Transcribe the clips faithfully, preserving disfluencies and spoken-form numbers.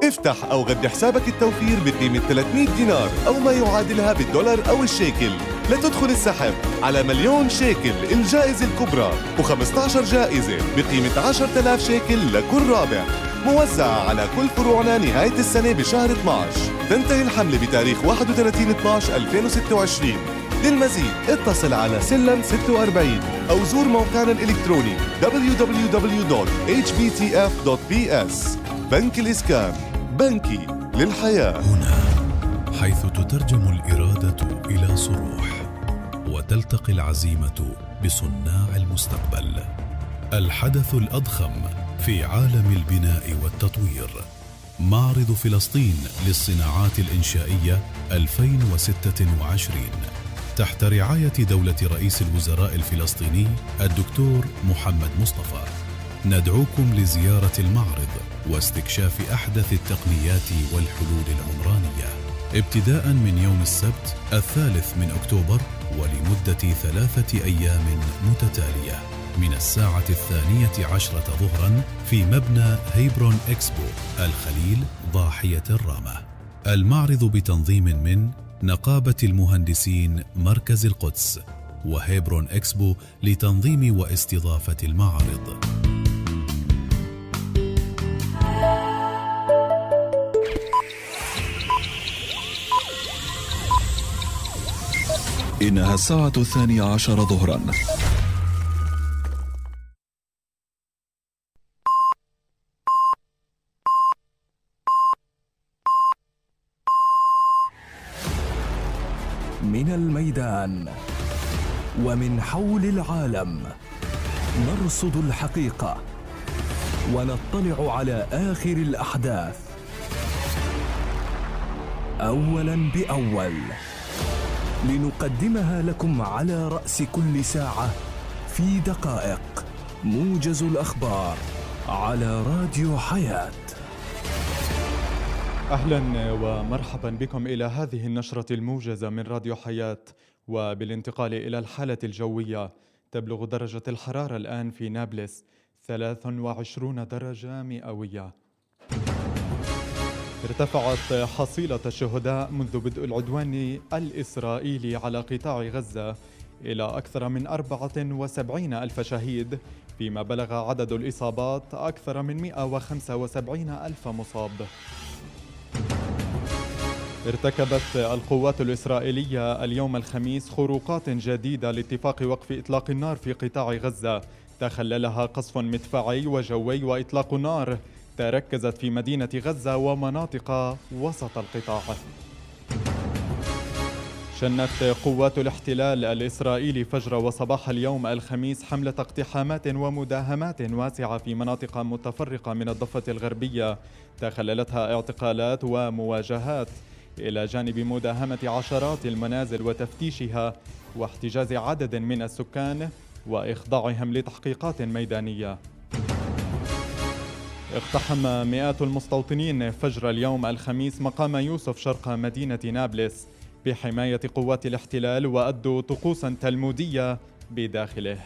افتح أو غذي حسابك التوفير بقيمة ثلاثمئة دينار أو ما يعادلها بالدولار أو الشيكل لتدخل السحب على مليون شيكل الجائزة الكبرى وخمسة عشر جائزة بقيمة عشرة آلاف شيكل لكل رابح، موزعة على كل فروعنا نهاية السنة بشهر اثني عشر. تنتهي الحملة بتاريخ واحد وثلاثين اثني عشر ألفين وستة وعشرين. للمزيد اتصل على سلم ستة وأربعين أو زور موقعنا الإلكتروني دبليو دبليو دبليو دوت إتش بي تي إف دوت بي إس. بنك الإسكان، بنكي للحياة. هنا حيث تترجم الإرادة إلى صروح وتلتقي العزيمة بصناع المستقبل. الحدث الأضخم في عالم البناء والتطوير، معرض فلسطين للصناعات الإنشائية ألفين وستة وعشرين تحت رعاية دولة رئيس الوزراء الفلسطيني الدكتور محمد مصطفى. ندعوكم لزيارة المعرض واستكشاف أحدث التقنيات والحلول العمرانية ابتداء من يوم السبت الثالث من أكتوبر ولمدة ثلاثة أيام متتالية من الساعة الثانية عشرة ظهرا في مبنى هيبرون إكسبو الخليل ضاحية الرامة. المعرض بتنظيم من نقابة المهندسين مركز القدس وهيبرون إكسبو لتنظيم واستضافة المعارض. إنها الساعة الثانية عشر ظهرا. من الميدان ومن حول العالم نرصد الحقيقة ونطلع على آخر الأحداث أولاً بأول لنقدمها لكم على رأس كل ساعة في دقائق. موجز الأخبار على راديو حياة. أهلا ومرحبا بكم إلى هذه النشرة الموجزة من راديو حياة. وبالانتقال إلى الحالة الجوية، تبلغ درجة الحرارة الآن في نابلس ثلاث وعشرين درجة مئوية. ارتفعت حصيلة الشهداء منذ بدء العدوان الإسرائيلي على قطاع غزة إلى أكثر من أربعة وسبعين ألف شهيد، فيما بلغ عدد الإصابات أكثر من مئة وخمسة وسبعين ألف مصاب. ارتكبت القوات الإسرائيلية اليوم الخميس خروقات جديدة لاتفاق وقف إطلاق النار في قطاع غزة، تخللها قصف مدفعي وجوي وإطلاق نار تركزت في مدينة غزة ومناطق وسط القطاع. شنت قوات الاحتلال الإسرائيلي فجر وصباح اليوم الخميس حملة اقتحامات ومداهمات واسعة في مناطق متفرقة من الضفة الغربية، تخللتها اعتقالات ومواجهات إلى جانب مداهمة عشرات المنازل وتفتيشها واحتجاز عدد من السكان وإخضاعهم لتحقيقات ميدانية. اقتحم مئات المستوطنين فجر اليوم الخميس مقام يوسف شرق مدينة نابلس بحماية قوات الاحتلال وأدوا طقوسا تلمودية بداخله.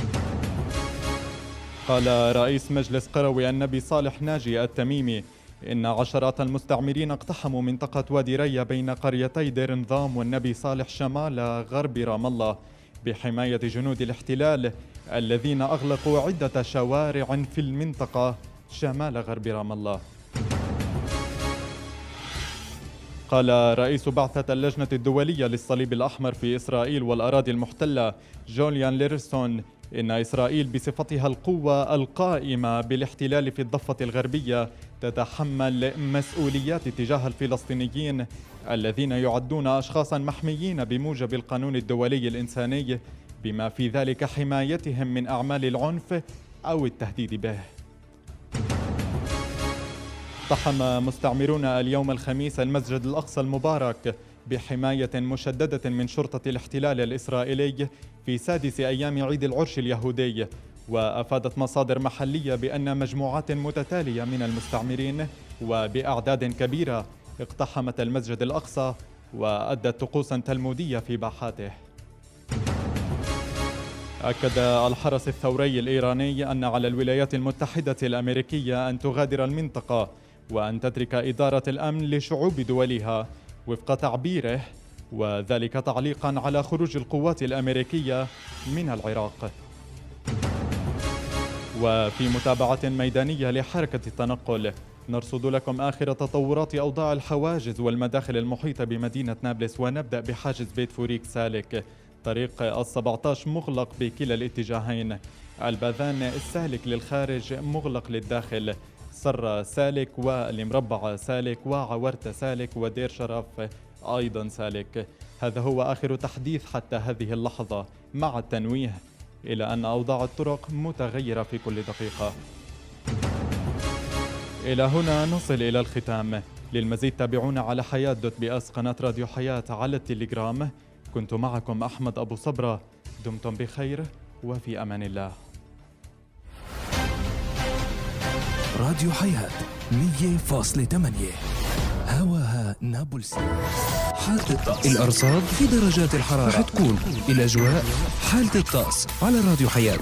قال رئيس مجلس قروي النبي صالح ناجي التميمي إن عشرات المستعمرين اقتحموا منطقة وادي ريا بين قريتي دير نظام والنبي صالح شمال غرب رام الله بحماية جنود الاحتلال الذين أغلقوا عدة شوارع في المنطقة شمال غرب رام الله. قال رئيس بعثة اللجنة الدولية للصليب الأحمر في إسرائيل والأراضي المحتلة جوليان ليرسون إن إسرائيل بصفتها القوة القائمة بالاحتلال في الضفة الغربية تتحمل مسؤوليات تجاه الفلسطينيين الذين يعدون أشخاصا محميين بموجب القانون الدولي الإنساني، بما في ذلك حمايتهم من أعمال العنف أو التهديد به. اقتحم مستعمرون اليوم الخميس المسجد الأقصى المبارك بحماية مشددة من شرطة الاحتلال الإسرائيلي في سادس أيام عيد العرش اليهودي. وأفادت مصادر محلية بأن مجموعات متتالية من المستعمرين وبأعداد كبيرة اقتحمت المسجد الأقصى وأدت طقوسا تلمودية في باحاته. أكد الحرس الثوري الإيراني أن على الولايات المتحدة الأمريكية أن تغادر المنطقة وأن تترك إدارة الأمن لشعوب دولها وفق تعبيره، وذلك تعليقاً على خروج القوات الأمريكية من العراق. وفي متابعة ميدانية لحركة التنقل نرصد لكم آخر تطورات أوضاع الحواجز والمداخل المحيطة بمدينة نابلس، ونبدأ بحاجز بيت فوريك سالك. طريق السبعة عشر مغلق بكلا الاتجاهين، الباذان السالك للخارج مغلق للداخل، سرة سالك والمربع سالك وعورتة سالك ودير شرف أيضا سالك. هذا هو آخر تحديث حتى هذه اللحظة، مع التنويه إلى أن أوضاع الطرق متغيرة في كل دقيقة. إلى هنا نصل إلى الختام. للمزيد تابعونا على حياة دوت بي اس قناة راديو حياة على التليجرام. كنت معكم أحمد أبو صبرة، دمتم بخير وفي أمان الله. راديو حياة مية فاصلة ثمانية هواها نابلسي. حالة الطقس، الأرصاد في درجات الحرارة رح تكون الأجواء. حالة الطقس على راديو حياة.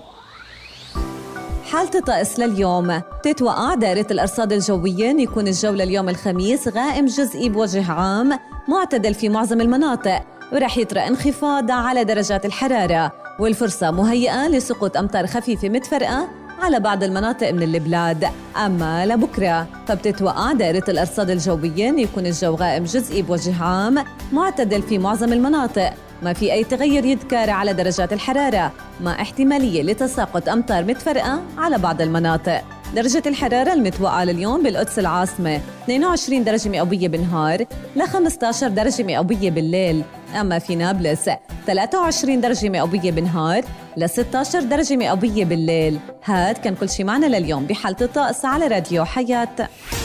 حالة الطقس لليوم تتوقع دائرة الأرصاد الجوية أن يكون الجو لليوم الخميس غائم جزئي بوجه عام، معتدل في معظم المناطق، ورح يطرأ انخفاض على درجات الحرارة، والفرصة مهيئة لسقوط أمطار خفيفة متفرقة على بعض المناطق من البلاد. أما لبكرة فبتتوقع دائرة الأرصاد الجوية أن يكون الجو غائم جزئي بوجه عام، معتدل في معظم المناطق، ما في أي تغير يذكر على درجات الحرارة، مع احتمالية لتساقط أمطار متفرقة على بعض المناطق. درجة الحرارة المتوقعة لليوم بالقدس العاصمة اثنين وعشرين درجة مئوية بالنهار ل خمسة عشر درجة مئوية بالليل. أما في نابلس ثلاثة وعشرين درجة مئوية بالنهار ل ستة عشر درجة مئوية بالليل. هاد كان كل شي معنا لليوم بحالة الطقس على راديو حياة.